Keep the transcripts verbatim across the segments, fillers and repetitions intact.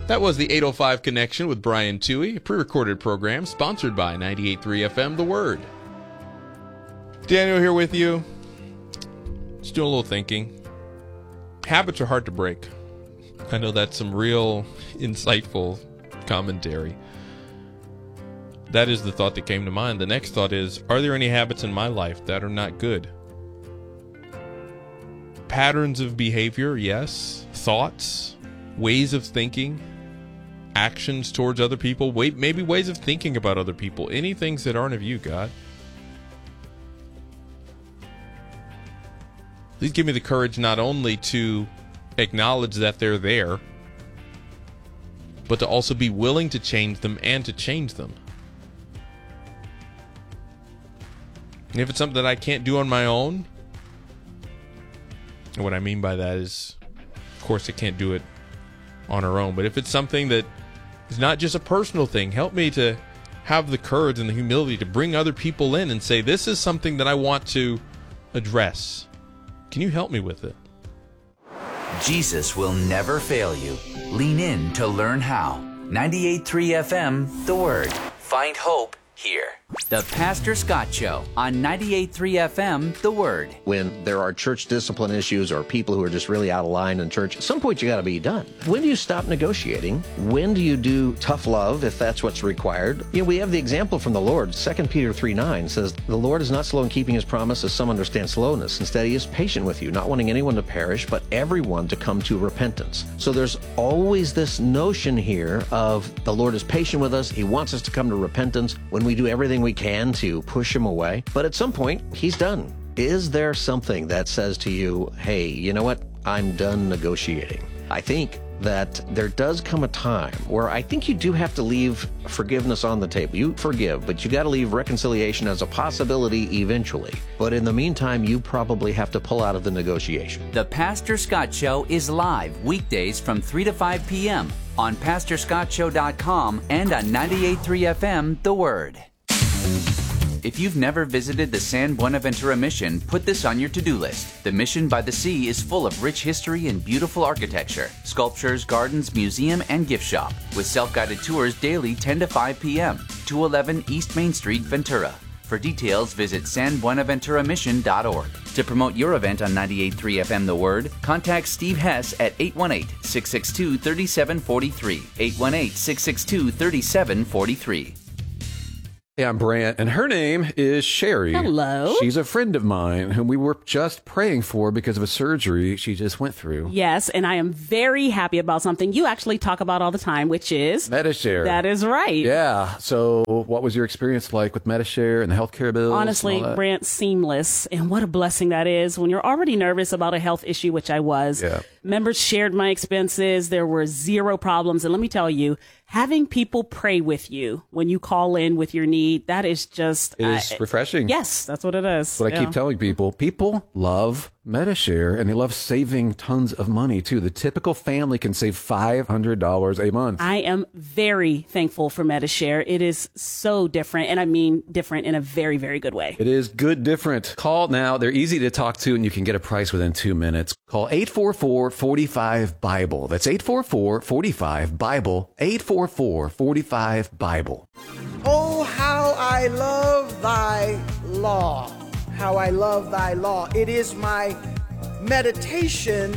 That was the eight oh five Connection with Brian Toohey, a pre-recorded program sponsored by ninety-eight point three F M The Word. Daniel here with you. Just doing a little thinking. Habits are hard to break. I know that's some real insightful commentary. That is the thought that came to mind. The next thought is, are there any habits in my life that are not good? Patterns of behavior, yes. Thoughts, ways of thinking, actions towards other people, maybe ways of thinking about other people. Any things that aren't of you, God. Please give me the courage not only to acknowledge that they're there, but to also be willing to change them and to change them. And if it's something that I can't do on my own, and what I mean by that is, of course, I can't do it on our own. But if it's something that is not just a personal thing, help me to have the courage and the humility to bring other people in and say, this is something that I want to address. Can you help me with it? Jesus will never fail you. Lean in to learn how. ninety-eight point three F M, The Word. Find hope here. The Pastor Scott Show on ninety-eight point three F M, The Word. When there are church discipline issues or people who are just really out of line in church, at some point you got to be done. When do you stop negotiating? When do you do tough love, if that's what's required? You know, we have the example from the Lord. Second Peter three nine says, the Lord is not slow in keeping his promise, as some understand slowness. Instead, he is patient with you, not wanting anyone to perish, but everyone to come to repentance. So there's always this notion here of the Lord is patient with us. He wants us to come to repentance when we do everything we can to push him away. But at some point, he's done. Is there something that says to you, hey, you know what? I'm done negotiating. I think that there does come a time where I think you do have to leave forgiveness on the table. You forgive, but you got to leave reconciliation as a possibility eventually. But in the meantime, you probably have to pull out of the negotiation. The Pastor Scott Show is live weekdays from three to five p.m. on pastor scott show dot com and on ninety-eight point three F M, The Word. If you've never visited the San Buenaventura Mission, put this on your to-do list. The Mission by the Sea is full of rich history and beautiful architecture, sculptures, gardens, museum, and gift shop, with self-guided tours daily ten to five p.m. two eleven East Main Street, Ventura. For details, visit san buenaventura mission dot org. To promote your event on ninety-eight point three F M The Word, contact Steve Hess at eight one eight, six six two, three seven four three, eight one eight, six six two, three seven four three. Hey, I'm Brant, and her name is Sherry. Hello. She's a friend of mine whom we were just praying for because of a surgery she just went through. Yes, and I am very happy about something you actually talk about all the time, which is Medi-Share. That is right. Yeah. So what was your experience like with Medi-Share and the healthcare bills? Honestly, Brant, seamless. And what a blessing that is when you're already nervous about a health issue, which I was. Yeah. Members shared my expenses. There were zero problems. And let me tell you, having people pray with you when you call in with your need, that is just... It is uh, refreshing. Yes, that's what it is. What yeah. I keep telling people, people love Medi-Share, and they love saving tons of money, too. The typical family can save five hundred dollars a month. I am very thankful for Medi-Share. It is so different, and I mean different in a very, very good way. It is good different. Call now. They're easy to talk to, and you can get a price within two minutes. Call eight four four, four five, Bible. That's eight four four, four five, Bible. eight four four, four five, Bible. Oh, how I love thy law. How I love thy law. It is my meditation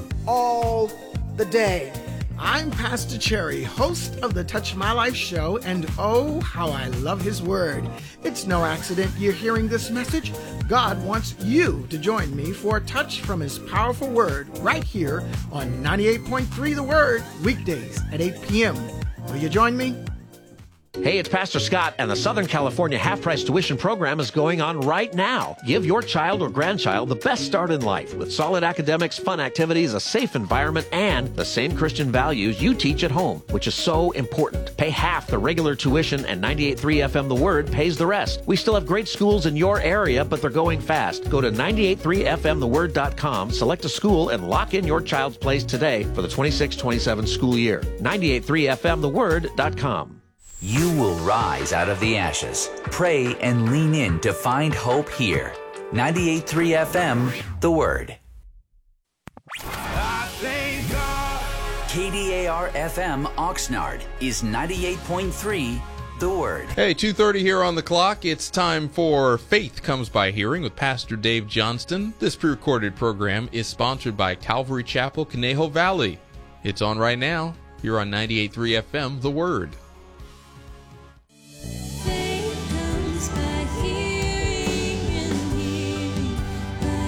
all the day. I'm Pastor Cherry, host of the Touch My Life show, and oh, how I love his word. It's no accident you're hearing this message. God wants you to join me for a touch from his powerful word right here on ninety-eight point three The Word, weekdays at eight p.m. Will you join me? Hey, it's Pastor Scott, and the Southern California half-price tuition program is going on right now. Give your child or grandchild the best start in life with solid academics, fun activities, a safe environment, and the same Christian values you teach at home, which is so important. Pay half the regular tuition, and ninety-eight point three F M The Word pays the rest. We still have great schools in your area, but they're going fast. Go to ninety-eight point three F M the word dot com, select a school, and lock in your child's place today for the twenty-six twenty-seven school year. ninety-eight point three F M the word dot com. You will rise out of the ashes. Pray and lean in to find hope here. ninety-eight point three F M, The Word. I thank God K D A R F M Oxnard is ninety-eight point three The Word. Hey, two thirty here on the clock. It's time for Faith Comes by Hearing with Pastor Dave Johnston. This pre-recorded program is sponsored by Calvary Chapel, Conejo Valley. It's on right now. You're on ninety-eight point three F M, The Word. Faith comes by hearing and hearing by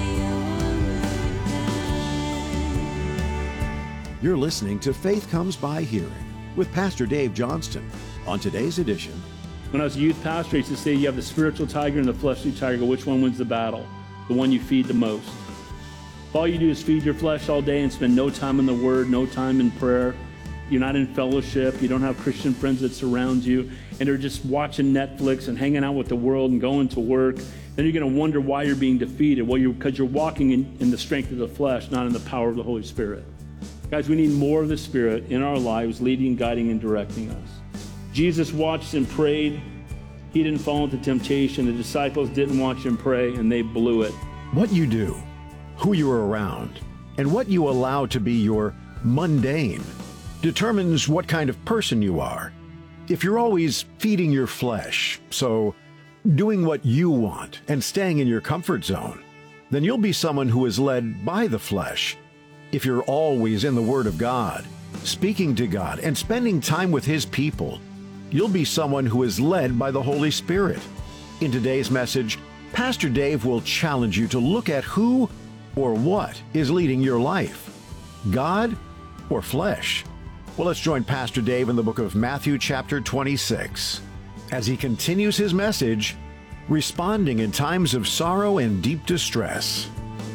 your word. You're listening to Faith Comes by Hearing with Pastor Dave Johnston. On today's edition, when I was a youth pastor, I used to say you have the spiritual tiger and the fleshly tiger. Which one wins the battle? The one you feed the most. If all you do is feed your flesh all day and spend no time in the Word, no time in prayer, you're not in fellowship, you don't have Christian friends that surround you, and they're just watching Netflix and hanging out with the world and going to work, then you're going to wonder why you're being defeated. Well, you're, because you're walking in, in the strength of the flesh, not in the power of the Holy Spirit. Guys, we need more of the Spirit in our lives, leading, guiding, and directing us. Jesus watched and prayed. He didn't fall into temptation. The disciples didn't watch him pray, and they blew it. what you do, who you're around, and what you allow to be your mundane determines what kind of person you are. If you're always feeding your flesh, so doing what you want and staying in your comfort zone, then you'll be someone who is led by the flesh. If you're always in the Word of God, speaking to God, and spending time with His people, you'll be someone who is led by the Holy Spirit. In today's message, Pastor Dave will challenge you to look at who or what is leading your life, God or flesh. Well, let's join Pastor Dave in the book of Matthew chapter twenty-six as he continues his message, responding in times of sorrow and deep distress.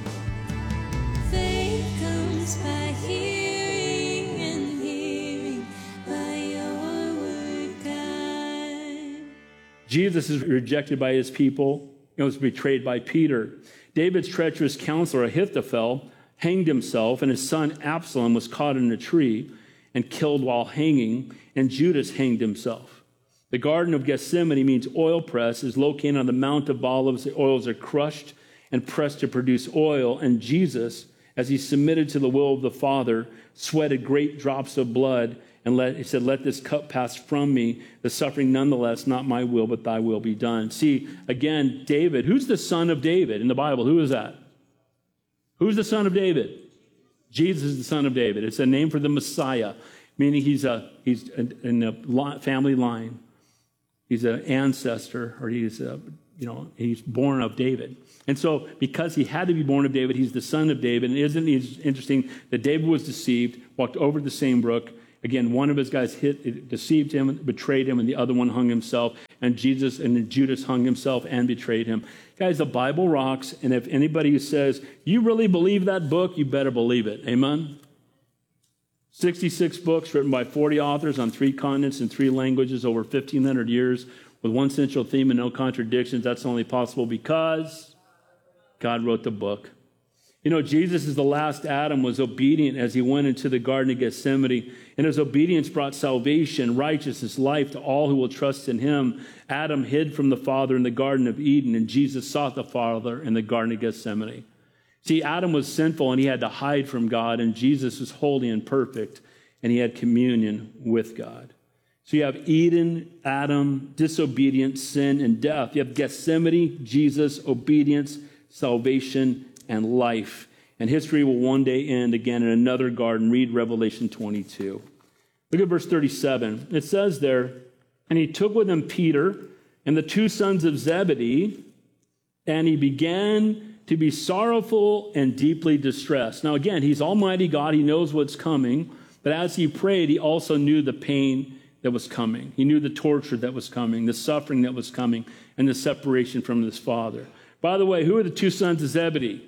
Faith comes by hearing and hearing by your word, God. Jesus is rejected by his people. He was betrayed by Peter. David's treacherous counselor, Ahithophel, hanged himself, and his son Absalom was caught in a tree and killed while hanging, and Judas hanged himself. The Garden of Gethsemane means oil press, is located on the Mount of Olives. The oils are crushed and pressed to produce oil, and Jesus, as he submitted to the will of the Father, sweated great drops of blood, and let, he said, "Let this cup pass from me, the suffering nonetheless, not my will, but thy will be done." See, again, David, who's the son of David in the Bible? Who is that? Who's the son of David? Jesus is the son of David. It's a name for the Messiah, meaning he's a he's in a family line. He's an ancestor, or he's a, you know he's born of David. And so, because he had to be born of David, he's the son of David. And isn't it interesting that David was deceived, walked over the same brook. Again, one of his guys hit, deceived him, betrayed him, and the other one hung himself. And Jesus and Judas hung himself and betrayed him. Guys, the Bible rocks, and if anybody says, you really believe that book, you better believe it. Amen? sixty-six books written by forty authors on three continents and three languages over fifteen hundred years with one central theme and no contradictions. That's only possible because God wrote the book. You know, Jesus, as the last Adam, was obedient as he went into the Garden of Gethsemane, and his obedience brought salvation, righteousness, life to all who will trust in him. Adam hid from the Father in the Garden of Eden, and Jesus sought the Father in the Garden of Gethsemane. See, Adam was sinful, and he had to hide from God, and Jesus was holy and perfect, and he had communion with God. So you have Eden, Adam, disobedience, sin, and death. You have Gethsemane, Jesus, obedience, salvation, and life. And history will one day end again in another garden. Read Revelation twenty-two. Look at verse thirty-seven. It says there, "And he took with him Peter and the two sons of Zebedee, and he began to be sorrowful and deeply distressed." Now again, he's Almighty God. He knows what's coming. But as he prayed, he also knew the pain that was coming. He knew the torture that was coming, the suffering that was coming, and the separation from his Father. By the way, who are the two sons of Zebedee?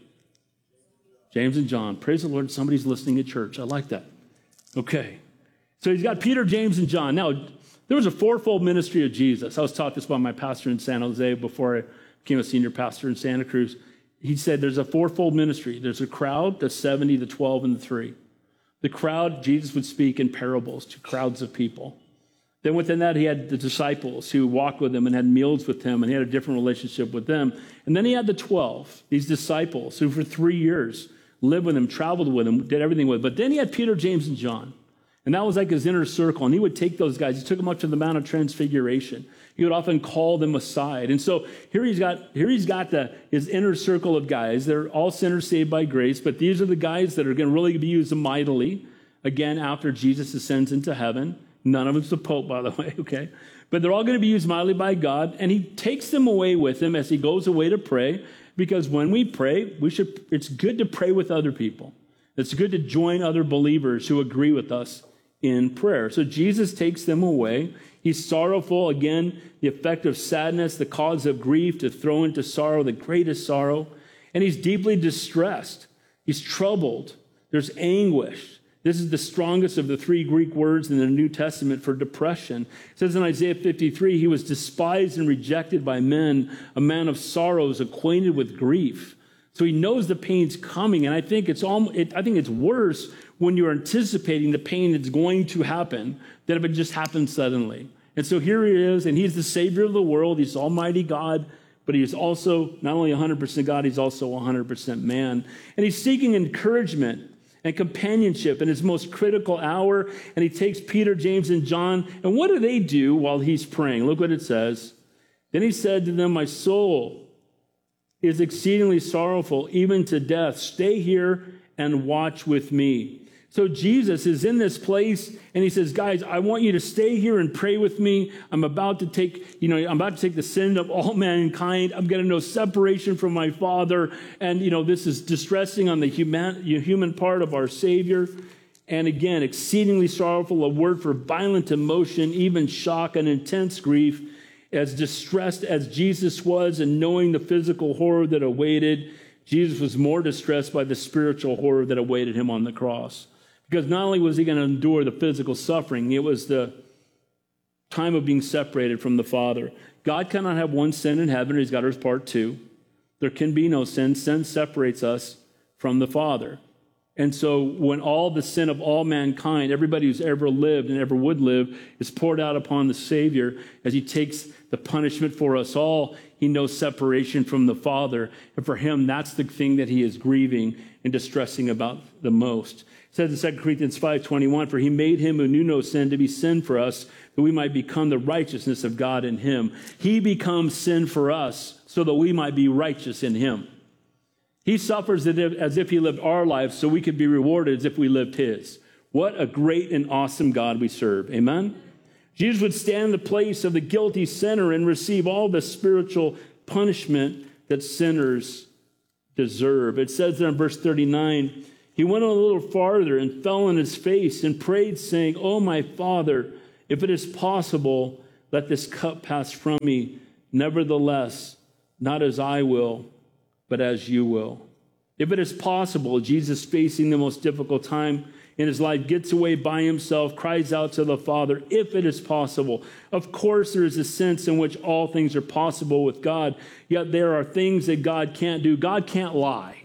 James and John. Praise the Lord, somebody's listening at church. I like that. Okay. So he's got Peter, James, and John. Now, there was a fourfold ministry of Jesus. I was taught this by my pastor in San Jose before I became a senior pastor in Santa Cruz. He said there's a fourfold ministry. There's a crowd, the seventy, the twelve, and the three. The crowd, Jesus would speak in parables to crowds of people. Then within that, he had the disciples who walked with him and had meals with him, and he had a different relationship with them. And then he had the twelve, these disciples who for three years lived with him, traveled with him, did everything with him. But then he had Peter, James, and John. And that was like his inner circle. And he would take those guys. He took them up to the Mount of Transfiguration. He would often call them aside. And so here he's got here he's got the, his inner circle of guys. They're all sinners saved by grace, but these are the guys that are going to really be used mightily, again, after Jesus ascends into heaven. None of them's the Pope, by the way, okay? But they're all going to be used mightily by God, and he takes them away with him as he goes away to pray, because when we pray, we should. It's good to pray with other people. It's good to join other believers who agree with us in prayer. So Jesus takes them away. He's sorrowful. Again, the effect of sadness, the cause of grief, to throw into sorrow, the greatest sorrow. And he's deeply distressed. He's troubled. There's anguish. This is the strongest of the three Greek words in the New Testament for depression. It says in Isaiah fifty-three, he was despised and rejected by men, a man of sorrows, acquainted with grief. So he knows the pain's coming, and I think it's all, it, I think it's worse when you're anticipating the pain that's going to happen than if it just happens suddenly. And so here he is, and he's the Savior of the world. He's Almighty God, but he's also not only one hundred percent God, he's also one hundred percent man. And he's seeking encouragement and companionship in his most critical hour. And he takes Peter, James, and John. And what do they do while he's praying? Look what it says. Then he said to them, my soul is exceedingly sorrowful, even to death. Stay here and watch with me. So Jesus is in this place, and he says, guys, I want you to stay here and pray with me. I'm about to take, you know, I'm about to take the sin of all mankind. I'm going to know separation from my Father. And, you know, this is distressing on the human, human part of our Savior. And again, exceedingly sorrowful, a word for violent emotion, even shock and intense grief. As distressed as Jesus was and knowing the physical horror that awaited, Jesus was more distressed by the spiritual horror that awaited him on the cross. Because not only was he going to endure the physical suffering, it was the time of being separated from the Father. God cannot have one sin in heaven. He's got his part two. There can be no sin. Sin separates us from the Father. And so when all the sin of all mankind, everybody who's ever lived and ever would live, is poured out upon the Savior as he takes the punishment for us all, he knows separation from the Father. And for him, that's the thing that he is grieving and distressing about the most. It says in Second Corinthians five twenty-one, for he made him who knew no sin to be sin for us, that we might become the righteousness of God in him. He becomes sin for us so that we might be righteous in him. He suffers as if he lived our lives so we could be rewarded as if we lived his. What a great and awesome God we serve. Amen? Jesus would stand in the place of the guilty sinner and receive all the spiritual punishment that sinners deserve. It says there in verse thirty-nine, he went a little farther and fell on his face and prayed, saying, oh, my Father, if it is possible, let this cup pass from me. Nevertheless, not as I will, but as you will. If it is possible, Jesus, facing the most difficult time in his life, gets away by himself, cries out to the Father, if it is possible. Of course, there is a sense in which all things are possible with God, yet there are things that God can't do. God can't lie.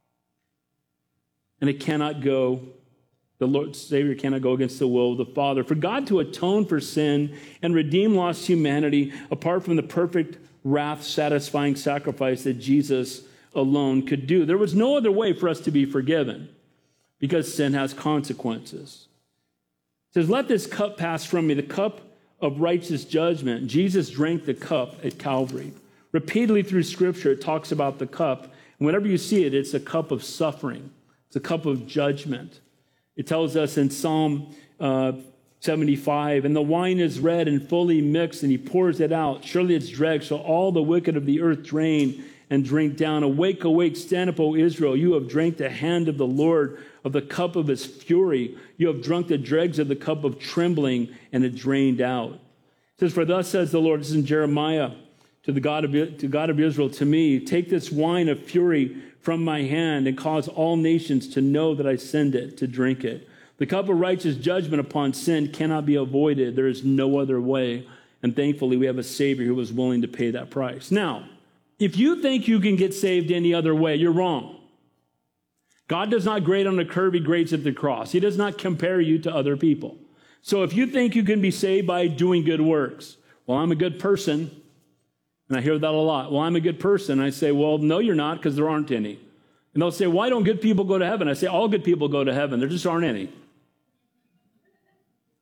And it cannot go, the Lord Savior cannot go against the will of the Father. For God to atone for sin and redeem lost humanity, apart from the perfect wrath-satisfying sacrifice that Jesus alone could do, there was no other way for us to be forgiven, because sin has consequences. It says, let this cup pass from me, the cup of righteous judgment. Jesus drank the cup at Calvary. Repeatedly through Scripture, it talks about the cup. And whenever you see it, it's a cup of suffering. It's a cup of judgment. It tells us in Psalm uh, seventy-five, and the wine is red and fully mixed, and he pours it out. Surely it's dregs, so all the wicked of the earth drain and drink down. Awake, awake, stand up, O Israel. You have drank the hand of the Lord, of the cup of his fury. You have drunk the dregs of the cup of trembling, and it drained out. It says, for thus says the Lord, this is in Jeremiah, to the God of, to God of Israel, to me, take this wine of fury from my hand and cause all nations to know that I send it, to drink it. The cup of righteous judgment upon sin cannot be avoided. There is no other way. And thankfully, we have a Savior who was willing to pay that price. Now, if you think you can get saved any other way, you're wrong. God does not grade on a curve, he grades at the cross. He does not compare you to other people. So if you think you can be saved by doing good works, well, I'm a good person, and I hear that a lot. Well, I'm a good person. I say, well, no, you're not, because there aren't any. And they'll say, why don't good people go to heaven? I say, all good people go to heaven. There just aren't any.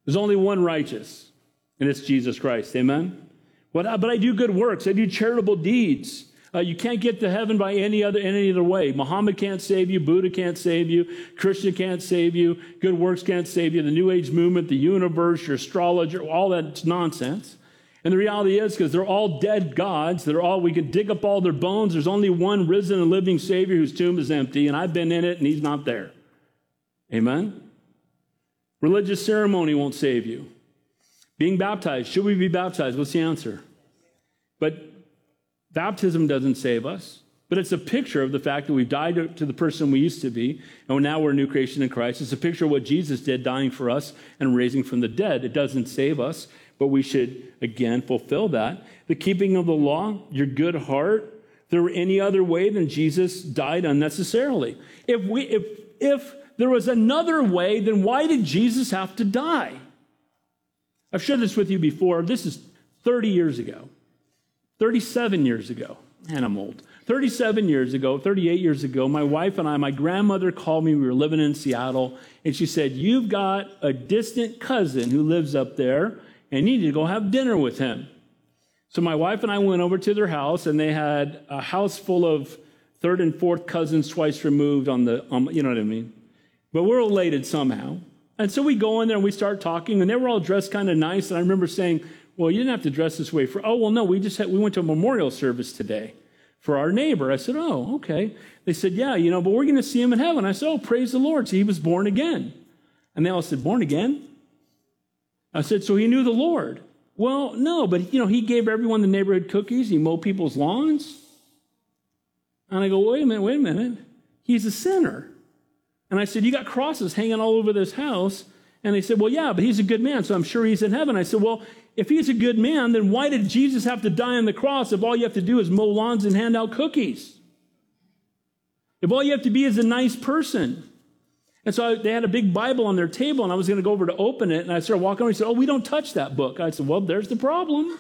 There's only one righteous, and it's Jesus Christ. Amen? But, but I do good works. I do charitable deeds. Uh, you can't get to heaven by any other any other way. Muhammad can't save you. Buddha can't save you. Christian can't save you. Good works can't save you. The New Age movement, the universe, your astrologer, all that's nonsense. And the reality is, because they're all dead gods, they're all, we can dig up all their bones. There's only one risen and living Savior whose tomb is empty, and I've been in it, and he's not there. Amen? Religious ceremony won't save you. Being baptized, should we be baptized? What's the answer? But baptism doesn't save us, but it's a picture of the fact that we've died to the person we used to be, and now we're a new creation in Christ. It's a picture of what Jesus did, dying for us and raising from the dead. It doesn't save us, but we should, again, fulfill that. The keeping of the law, your good heart, if there were any other way, then Jesus died unnecessarily. If we, if, if there was another way, then why did Jesus have to die? I've shared this with you before. This is thirty years ago. thirty-seven years ago, and I'm old. thirty-seven years ago, thirty-eight years ago, my wife and I, my grandmother called me. We were living in Seattle, and she said, "You've got a distant cousin who lives up there, and you need to go have dinner with him." So my wife and I went over to their house, and they had a house full of third and fourth cousins twice removed on the, um, you know what I mean? But we're related somehow. And so we go in there, and we start talking, and they were all dressed kind of nice, and I remember saying, "Well, you didn't have to dress this way for," "Oh, well, no, we just had, we went to a memorial service today for our neighbor." I said, "Oh, okay." They said, "Yeah, you know, but we're going to see him in heaven." I said, "Oh, praise the Lord. So he was born again." And they all said, "Born again?" I said, "So he knew the Lord?" "Well, no, but, you know, he gave everyone the neighborhood cookies. He mowed people's lawns." And I go, wait a minute, wait a minute. He's a sinner. And I said, "You got crosses hanging all over this house." And they said, "Well, yeah, but he's a good man, so I'm sure he's in heaven." I said, "Well, if he's a good man, then why did Jesus have to die on the cross if all you have to do is mow lawns and hand out cookies? If all you have to be is a nice person?" And so I, they had a big Bible on their table, and I was going to go over to open it, and I started walking over, and he said, "Oh, we don't touch that book." I said, "Well, there's the problem."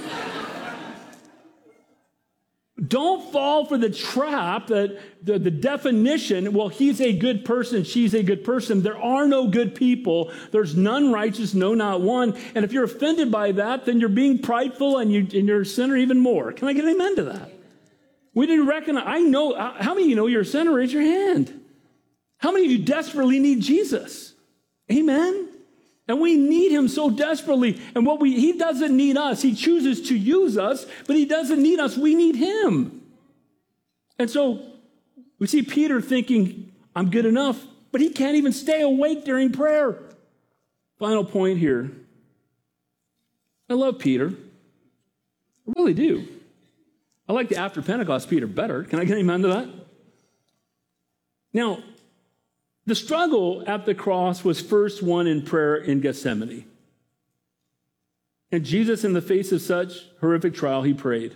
Don't fall for the trap that the, the definition, well, he's a good person, she's a good person. There are no good people. There's none righteous, no, not one. And if you're offended by that, then you're being prideful and, you, and you're a sinner even more. Can I get an amen to that? We didn't recognize, I know, how many of you know you're a sinner? Raise your hand. How many of you desperately need Jesus? Amen? And we need him so desperately. And what we he doesn't need us. He chooses to use us, but he doesn't need us. We need him. And so we see Peter thinking, "I'm good enough," but he can't even stay awake during prayer. Final point here. I love Peter. I really do. I like the after Pentecost Peter better. Can I get an amen to that? Now, the struggle at the cross was first won in prayer in Gethsemane. And Jesus, in the face of such horrific trial, he prayed.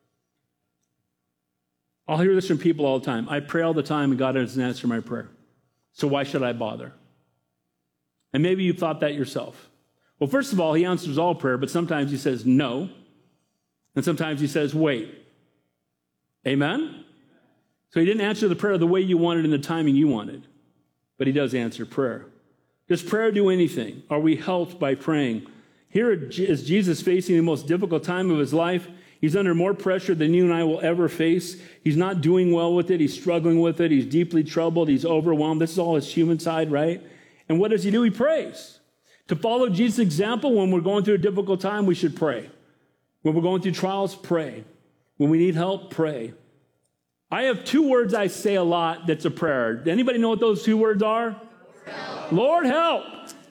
I'll hear this from people all the time. "I pray all the time, and God doesn't answer my prayer. So why should I bother?" And maybe you thought that yourself. Well, first of all, he answers all prayer, but sometimes he says no. And sometimes he says wait. Amen? So he didn't answer the prayer the way you wanted in the timing you wanted. But he does answer prayer. Does prayer do anything? Are we helped by praying? Here is Jesus facing the most difficult time of his life. He's under more pressure than you and I will ever face. He's not doing well with it. He's struggling with it. He's deeply troubled. He's overwhelmed. This is all his human side, right? And what does he do? He prays. To follow Jesus' example, when we're going through a difficult time, we should pray. When we're going through trials, pray. When we need help, pray. I have two words I say a lot that's a prayer. Anybody know what those two words are? Help. Lord, help.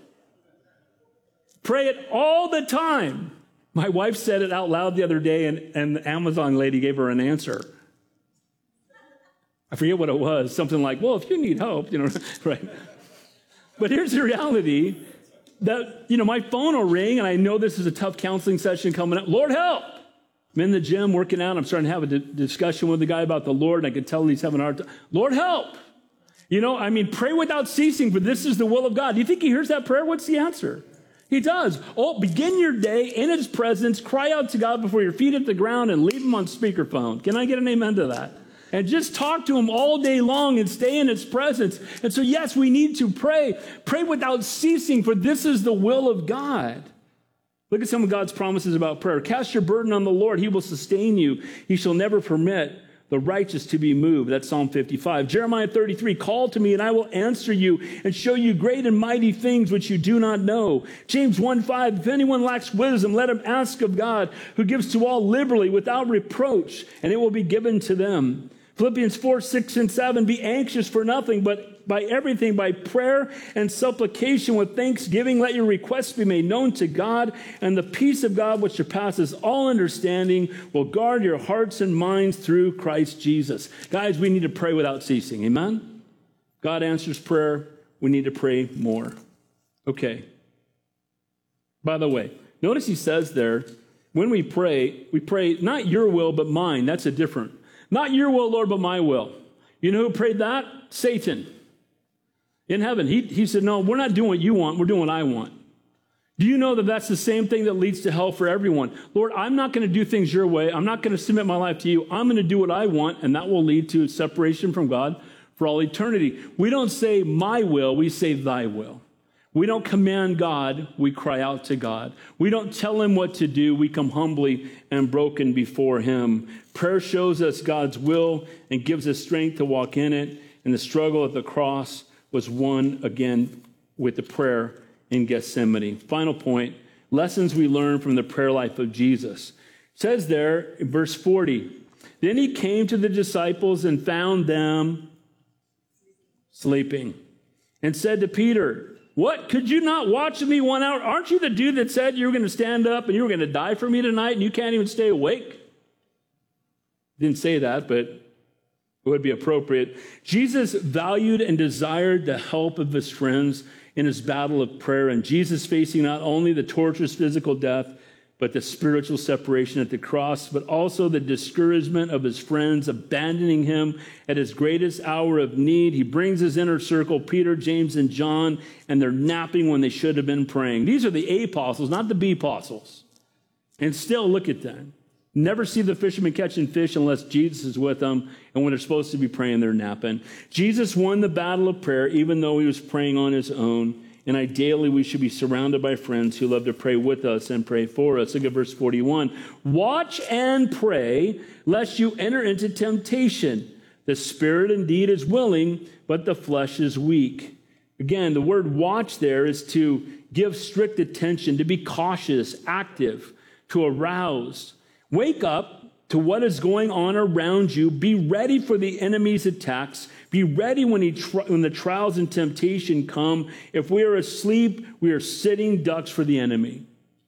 Pray it all the time. My wife said it out loud the other day, and, and the Amazon lady gave her an answer. I forget what it was. Something like, "Well, if you need help," you know, right? But here's the reality that, you know, my phone will ring, and I know this is a tough counseling session coming up. "Lord, help." I'm in the gym working out. I'm starting to have a di- discussion with the guy about the Lord, and I could tell he's having a hard time. "Lord, help." You know, I mean, pray without ceasing, for this is the will of God. Do you think he hears that prayer? What's the answer? He does. Oh, begin your day in his presence, cry out to God before your feet hit the ground, and leave him on speakerphone. Can I get an amen to that? and just talk to him all day long and stay in his presence. And so, yes, we need to pray. Pray without ceasing, for this is the will of God. Look at some of God's promises about prayer. Cast your burden on the Lord. He will sustain you. He shall never permit the righteous to be moved. That's Psalm fifty-five. Jeremiah thirty-three, call to me and I will answer you and show you great and mighty things which you do not know. James one five, if anyone lacks wisdom, let him ask of God, who gives to all liberally without reproach, and it will be given to them. Philippians four, six, and seven, be anxious for nothing, but by everything, by prayer and supplication with thanksgiving, let your requests be made known to God, and the peace of God, which surpasses all understanding, will guard your hearts and minds through Christ Jesus. Guys, we need to pray without ceasing. Amen? God answers prayer. We need to pray more. Okay. By the way, notice he says there, when we pray, we pray not your will, but mine. That's a different. Not your will, Lord, but my will. You know who prayed that? Satan. In heaven, he, he said, no, we're not doing what you want. We're doing what I want. Do you know that that's the same thing that leads to hell for everyone? Lord, I'm not going to do things your way. I'm not going to submit my life to you. I'm going to do what I want, and that will lead to separation from God for all eternity. We don't say my will. We say thy will. We don't command God. We cry out to God. We don't tell him what to do. We come humbly and broken before him. Prayer shows us God's will and gives us strength to walk in it. And the struggle at the cross was won again with the prayer in Gethsemane. Final point, lessons we learn from the prayer life of Jesus. It says there in verse forty, then he came to the disciples and found them sleeping and said to Peter, what, could you not watch with me one hour? Aren't you the dude that said you were going to stand up and you were going to die for me tonight and you can't even stay awake? Didn't say that, but it would be appropriate. Jesus valued and desired the help of his friends in his battle of prayer, and Jesus facing not only the torturous physical death, but the spiritual separation at the cross, but also the discouragement of his friends abandoning him at his greatest hour of need. He brings his inner circle, Peter, James, and John, and they're napping when they should have been praying. These are the A apostles, not the B apostles. And still, look at them. Never see the fishermen catching fish unless Jesus is with them. And when they're supposed to be praying, they're napping. Jesus won the battle of prayer, even though he was praying on his own. And ideally, we should be surrounded by friends who love to pray with us and pray for us. Look at verse forty-one. Watch and pray, lest you enter into temptation. The spirit indeed is willing, but the flesh is weak. Again, the word watch there is to give strict attention, to be cautious, active, to arouse. Wake up to what is going on around you. Be ready for the enemy's attacks. Be ready when, he tri- when the trials and temptation come. If we are asleep, we are sitting ducks for the enemy.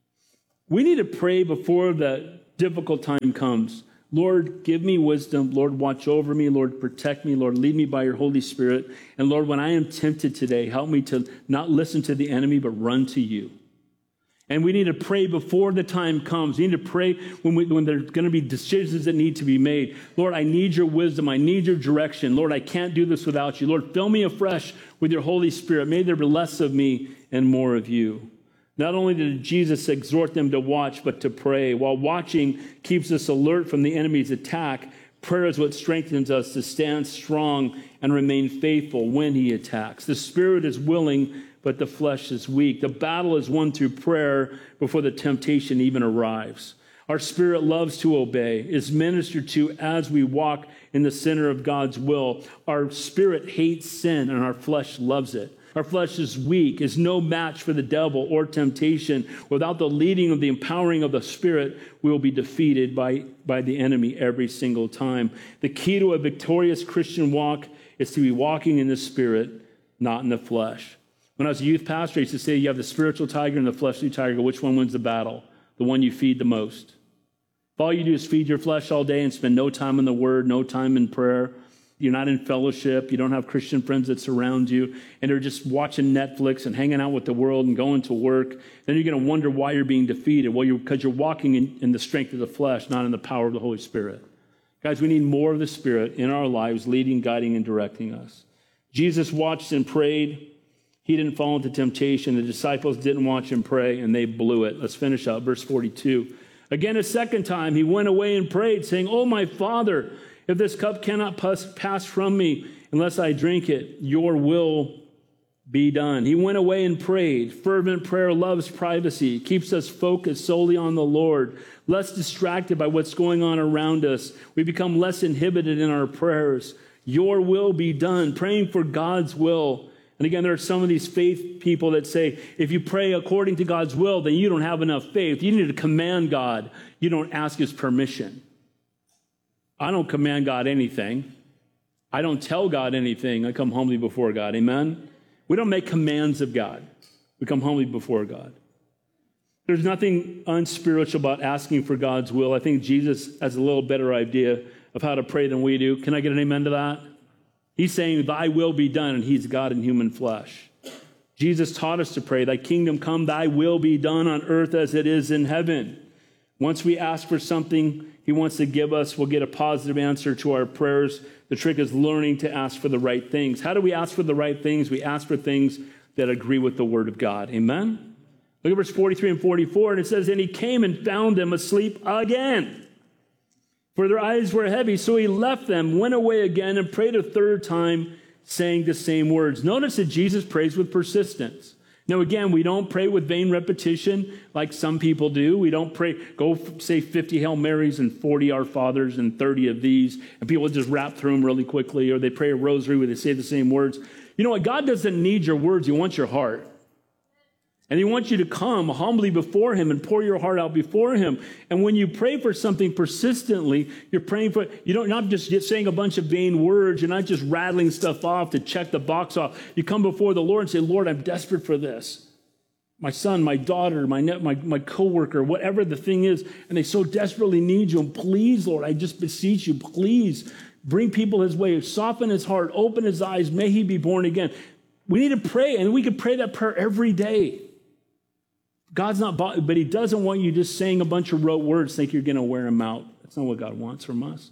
We need to pray before the difficult time comes. Lord, give me wisdom. Lord, watch over me. Lord, protect me. Lord, lead me by your Holy Spirit. And Lord, when I am tempted today, help me to not listen to the enemy, but run to you. And we need to pray before the time comes. We need to pray when, we, when there's going to be decisions that need to be made. Lord, I need your wisdom. I need your direction. Lord, I can't do this without you. Lord, fill me afresh with your Holy Spirit. May there be less of me and more of you. Not only did Jesus exhort them to watch, but to pray. While watching keeps us alert from the enemy's attack, prayer is what strengthens us to stand strong and remain faithful when he attacks. The spirit is willing, but the flesh is weak. The battle is won through prayer before the temptation even arrives. Our spirit loves to obey, is ministered to as we walk in the center of God's will. Our spirit hates sin, and our flesh loves it. Our flesh is weak, is no match for the devil or temptation. Without the leading of the empowering of the Spirit, we will be defeated by, by the enemy every single time. The key to a victorious Christian walk is to be walking in the Spirit, not in the flesh. When I was a youth pastor, I used to say, you have the spiritual tiger and the fleshly tiger. Which one wins the battle? The one you feed the most. If all you do is feed your flesh all day and spend no time in the Word, no time in prayer, you're not in fellowship, you don't have Christian friends that surround you, and they're just watching Netflix and hanging out with the world and going to work, then you're going to wonder why you're being defeated. Well, you're, because you're walking in, in the strength of the flesh, not in the power of the Holy Spirit. Guys, we need more of the Spirit in our lives, leading, guiding, and directing us. Jesus watched and prayed. He didn't fall into temptation. The disciples didn't watch him pray, and they blew it. Let's finish out verse forty-two. Again, a second time, he went away and prayed, saying, "Oh, my Father, If this cup cannot pass, pass from me unless I drink it, your will be done. He went away and prayed. Fervent prayer loves privacy, keeps us focused solely on the Lord, less distracted by what's going on around us. We become less inhibited in our prayers. Your will be done, praying for God's will. And again, there are some of these faith people that say, if you pray according to God's will, then you don't have enough faith. You need to command God. You don't ask his permission. I don't command God anything. I don't tell God anything. I come humbly before God. Amen? We don't make commands of God. We come humbly before God. There's nothing unspiritual about asking for God's will. I think Jesus has a little better idea of how to pray than we do. Can I get an amen to that? He's saying, thy will be done, and he's God in human flesh. Jesus taught us to pray, thy kingdom come, thy will be done on earth as it is in heaven. Once we ask for something he wants to give us, we'll get a positive answer to our prayers. The trick is learning to ask for the right things. How do we ask for the right things? We ask for things that agree with the word of God. Amen? Look at verse forty-three and forty-four, and it says, and he came and found them asleep again, for their eyes were heavy. So he left them, went away again, and prayed a third time, saying the same words. Notice that Jesus prays with persistence. Now, again, we don't pray with vain repetition like some people do. We don't pray, go say fifty Hail Marys and forty Our Fathers and thirty of these, and people just rap through them really quickly, or they pray a rosary where they say the same words. You know what? God doesn't need your words. He wants your heart. And he wants you to come humbly before him and pour your heart out before him. And when you pray for something persistently, you're praying for, you don't, you're not just saying a bunch of vain words. You're not just rattling stuff off to check the box off. You come before the Lord and say, Lord, I'm desperate for this. My son, my daughter, my, my, my coworker, whatever the thing is, and they so desperately need you. And please, Lord, I just beseech you, please bring people his way, soften his heart, open his eyes, may he be born again. We need to pray, and we can pray that prayer every day. God's not, but he doesn't want you just saying a bunch of rote words, think you're going to wear him out. That's not what God wants from us.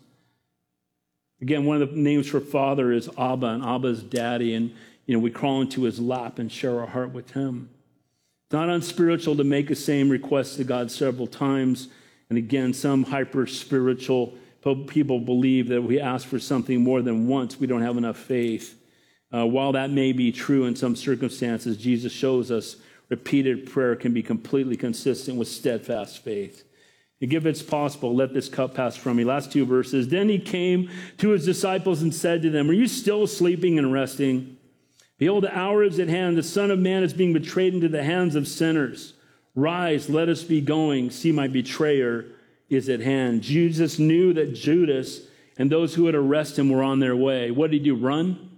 Again, one of the names for Father is Abba, and Abba's daddy, and you know we crawl into his lap and share our heart with him. It's not unspiritual to make the same request to God several times. And again, some hyper-spiritual people believe that if we ask for something more than once, we don't have enough faith. Uh, while that may be true in some circumstances, Jesus shows us repeated prayer can be completely consistent with steadfast faith. And if it's possible, let this cup pass from me. Last two verses. Then he came to his disciples and said to them, are you still sleeping and resting? Behold, the hour is at hand. The Son of Man is being betrayed into the hands of sinners. Rise, let us be going. See, my betrayer is at hand. Jesus knew that Judas and those who would arrest him were on their way. What did he do? Run?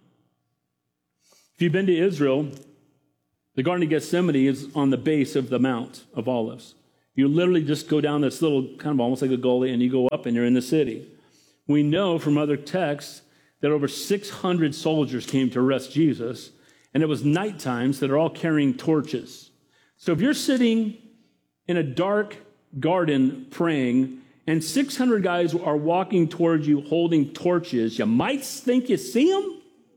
If you've been to Israel, the Garden of Gethsemane is on the base of the Mount of Olives. You literally just go down this little, kind of almost like a gully, and you go up and you're in the city. We know from other texts that over six hundred soldiers came to arrest Jesus, and it was night times that are all carrying torches. So if you're sitting in a dark garden praying, and six hundred guys are walking towards you holding torches, you might think you see them.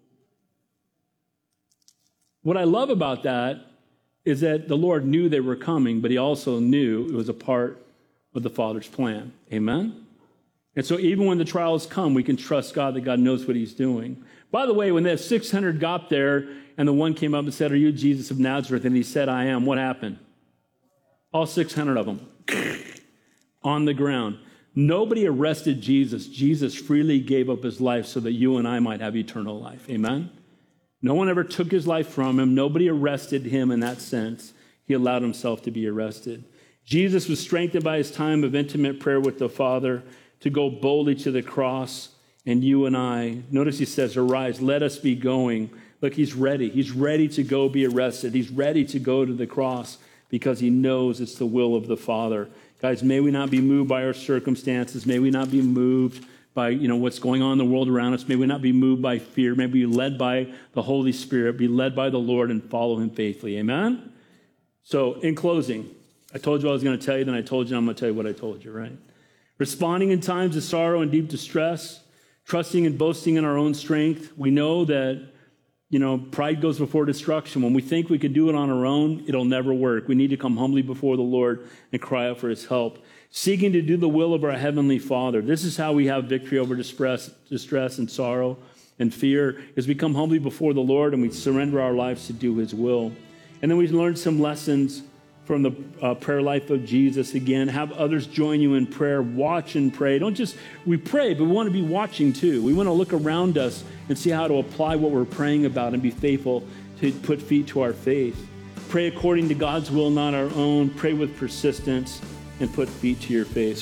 What I love about that is that the Lord knew they were coming, but he also knew it was a part of the Father's plan. Amen? And so even when the trials come, we can trust God that God knows what he's doing. By the way, when that six hundred got there and the one came up and said, are you Jesus of Nazareth? And he said, I am. What happened? All six hundred of them on the ground. Nobody arrested Jesus. Jesus freely gave up his life so that you and I might have eternal life. Amen? No one ever took his life from him. Nobody arrested him in that sense. He allowed himself to be arrested. Jesus was strengthened by his time of intimate prayer with the Father to go boldly to the cross. And you and I, notice he says, arise, let us be going. Look, he's ready. He's ready to go be arrested. He's ready to go to the cross because he knows it's the will of the Father. Guys, may we not be moved by our circumstances. May we not be moved by, you know, what's going on in the world around us. May we not be moved by fear. May we be led by the Holy Spirit, be led by the Lord, and follow him faithfully. Amen? So, in closing, I told you I was going to tell you, then I told you I'm going to tell you what I told you, right? Responding in times of sorrow and deep distress, trusting and boasting in our own strength. We know that You know, pride goes before destruction. When we think we can do it on our own, it'll never work. We need to come humbly before the Lord and cry out for his help. Seeking to do the will of our Heavenly Father. This is how we have victory over distress, distress and sorrow and fear, is we come humbly before the Lord and we surrender our lives to do his will. And then we learn some lessons from the uh, prayer life of Jesus again. Have others join you in prayer. Watch and pray. Don't just, we pray, but we want to be watching too. We want to look around us and see how to apply what we're praying about and be faithful to put feet to our faith. Pray according to God's will, not our own. Pray with persistence and put feet to your faith.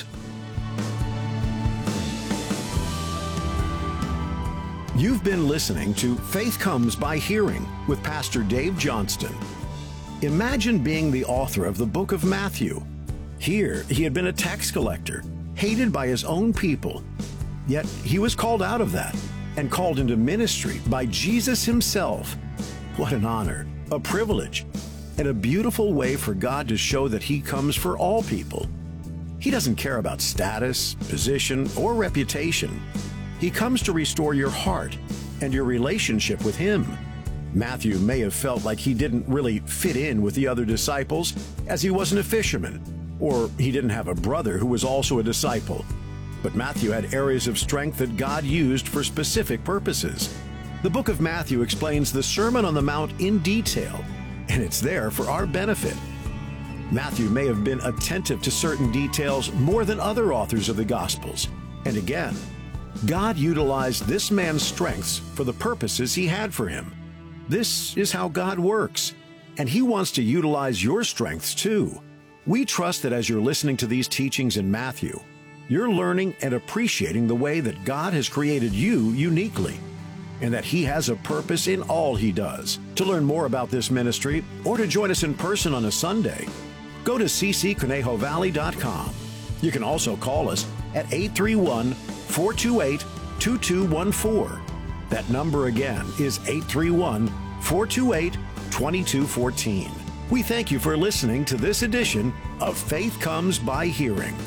You've been listening to Faith Comes by Hearing with Pastor Dave Johnston. Imagine being the author of the book of Matthew. Here, he had been a tax collector, hated by his own people. Yet he was called out of that and called into ministry by Jesus himself. What an honor, a privilege, and a beautiful way for God to show that he comes for all people. He doesn't care about status, position, or reputation. He comes to restore your heart and your relationship with him. Matthew may have felt like he didn't really fit in with the other disciples, as he wasn't a fisherman, or he didn't have a brother who was also a disciple. But Matthew had areas of strength that God used for specific purposes. The book of Matthew explains the Sermon on the Mount in detail, and it's there for our benefit. Matthew may have been attentive to certain details more than other authors of the Gospels. And again, God utilized this man's strengths for the purposes he had for him. This is how God works, and he wants to utilize your strengths too. We trust that as you're listening to these teachings in Matthew, you're learning and appreciating the way that God has created you uniquely, and that he has a purpose in all he does. To learn more about this ministry or to join us in person on a Sunday, go to c c conejo valley dot com. You can also call us at eight three one, four two eight, two two one four. That number again is eight three one, four two eight, two two one four. We thank you for listening to this edition of Faith Comes by Hearing.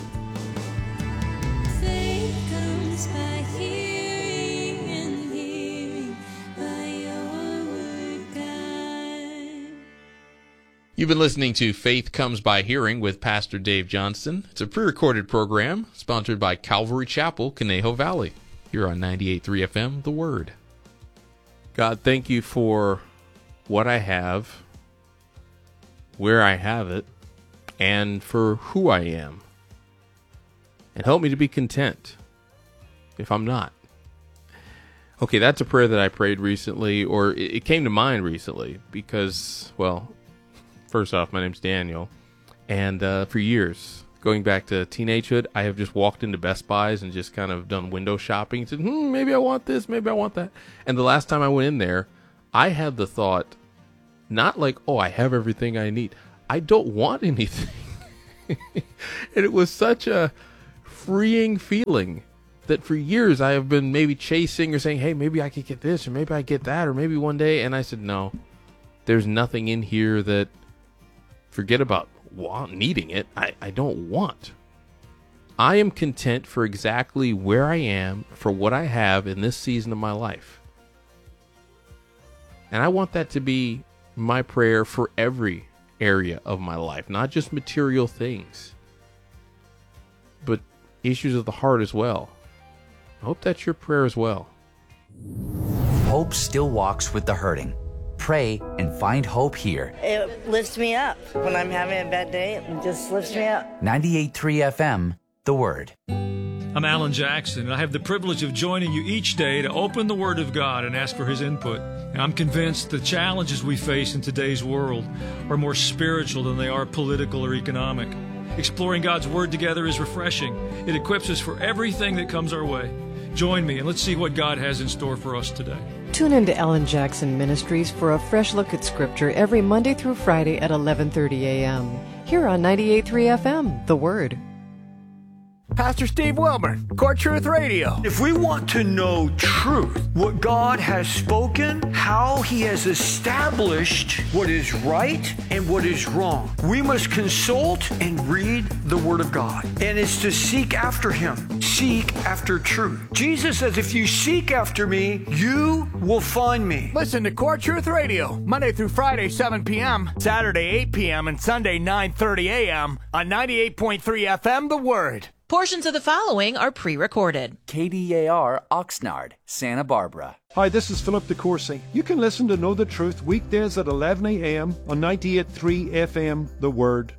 Faith comes by hearing, and hearing by your word, God. You've been listening to Faith Comes by Hearing with Pastor Dave Johnston. It's a pre-recorded program sponsored by Calvary Chapel, Conejo Valley. You're on ninety-eight point three F M, The Word. God, thank you for what I have, where I have it, and for who I am. And help me to be content if I'm not. Okay, that's a prayer that I prayed recently, or it came to mind recently, because, well, first off, my name's Daniel, and uh, for years, going back to teenagehood, I have just walked into Best Buys and just kind of done window shopping and said, hmm, maybe I want this, maybe I want that. And the last time I went in there, I had the thought, not like, oh, I have everything I need. I don't want anything. And it was such a freeing feeling that for years I have been maybe chasing or saying, hey, maybe I could get this, or maybe I get that, or maybe one day. And I said, no, there's nothing in here that, forget about want, needing it. I, I don't want. I am content for exactly where I am, for what I have in this season of my life. And I want that to be my prayer for every area of my life, not just material things, but issues of the heart as well. I hope that's your prayer as well. Hope still walks with the hurting. Pray and find hope here. It lifts me up. When I'm having a bad day, it just lifts me up. ninety-eight point three F M, The Word. I'm Alan Jackson, and I have the privilege of joining you each day to open the Word of God and ask for His input. And I'm convinced the challenges we face in today's world are more spiritual than they are political or economic. Exploring God's Word together is refreshing. It equips us for everything that comes our way. Join me, and let's see what God has in store for us today. Tune in to Alan Jackson Ministries for a fresh look at Scripture every Monday through Friday at eleven thirty a.m. here on ninety-eight point three F M, The Word. Pastor Steve Wilburn, Core Truth Radio. If we want to know truth, what God has spoken, how He has established what is right and what is wrong, we must consult and read the Word of God. And it's to seek after Him. seek after truth. Jesus says, if you seek after me, you will find me. Listen to Core Truth Radio, Monday through Friday, seven p.m., Saturday, eight p.m., and Sunday, nine thirty a.m. on ninety-eight point three F M, The Word. Portions of the following are pre-recorded. K D A R Oxnard, Santa Barbara. Hi, this is Philip DeCourcy. You can listen to Know the Truth weekdays at eleven a.m. on ninety-eight point three F M, The Word.